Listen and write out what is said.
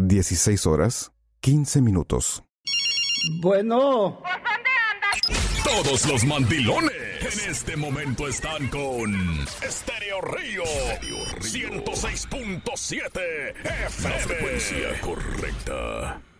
16 horas, 15 minutos. Bueno. ¿Pues dónde andas? Todos los mandilones en este momento están con Estéreo Río 106.7 FM. La frecuencia correcta.